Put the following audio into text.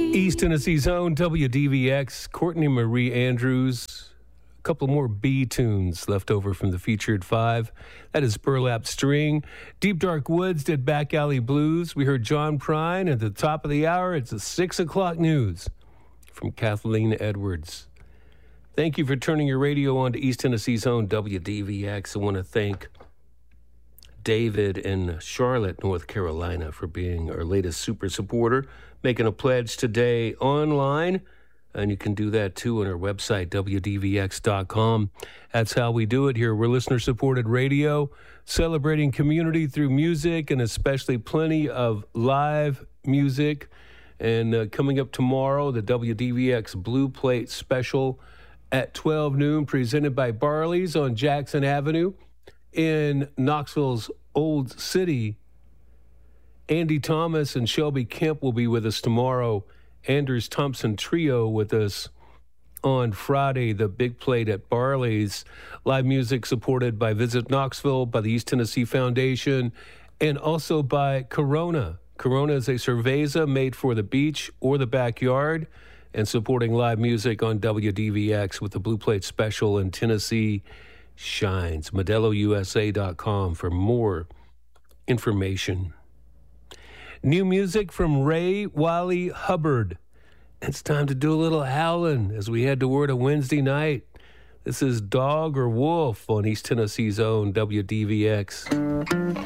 East Tennessee's own WDVX, Courtney Marie Andrews. A couple more B tunes left over from the featured five. That is Burlap String. Deep Dark Woods did Back Alley Blues. We heard John Prine at the top of the hour. It's the 6 o'clock news from Kathleen Edwards. Thank you for turning your radio on to East Tennessee's own WDVX. I want to thank David in Charlotte, North Carolina, for being our latest super supporter, making a pledge today online. And you can do that, too, on our website, WDVX.com. That's how we do it here. We're listener-supported radio, celebrating community through music, and especially plenty of live music. And coming up tomorrow, the WDVX Blue Plate Special at 12 noon, presented by Barley's on Jackson Avenue in Knoxville's Old City. Andy Thomas and Shelby Kemp will be with us tomorrow. Anders Thompson Trio with us on Friday, the Big Plate at Barley's. Live music supported by Visit Knoxville, by the East Tennessee Foundation, and also by Corona. Corona is a cerveza made for the beach or the backyard, and supporting live music on WDVX with the Blue Plate Special in Tennessee Shines. ModeloUSA.com for more information. New music from Ray Wiley Hubbard. It's time to do a little howling as we head toward a Wednesday night. This is Dog or Wolf on East Tennessee's own WDVX.